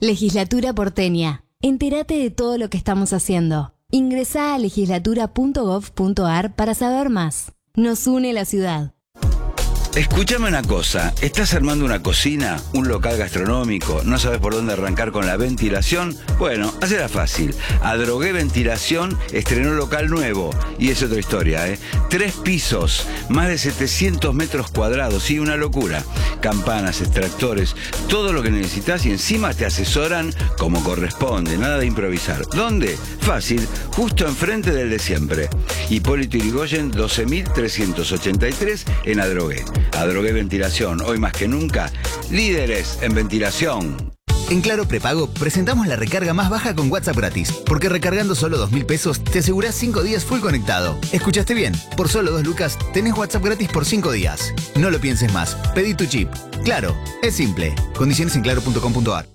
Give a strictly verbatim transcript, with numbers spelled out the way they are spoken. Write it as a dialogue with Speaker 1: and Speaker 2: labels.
Speaker 1: Legislatura porteña. Entérate de todo lo que estamos haciendo. Ingresá a legislatura punto gov punto ar para saber más. Nos une la ciudad.
Speaker 2: Escúchame una cosa, ¿estás armando una cocina, un local gastronómico, no sabes por dónde arrancar con la ventilación? Bueno, hacela fácil. Adrogué Ventilación estrenó local nuevo y es otra historia, ¿eh? Tres pisos, más de setecientos metros cuadrados, sí, una locura. Campanas, extractores, todo lo que necesitas y encima te asesoran como corresponde, nada de improvisar. ¿Dónde? Fácil, justo enfrente del de siempre. Hipólito Yrigoyen doce mil trescientos ochenta y tres en Adrogué. Adrogué Ventilación, hoy más que nunca, líderes en ventilación.
Speaker 3: En Claro Prepago presentamos la recarga más baja con WhatsApp gratis, porque recargando solo dos mil pesos te asegurás cinco días full conectado. ¿Escuchaste bien? Por solo dos lucas tenés WhatsApp gratis por cinco días. No lo pienses más, pedí tu chip. Claro, es simple. Condiciones en claro punto com punto ar.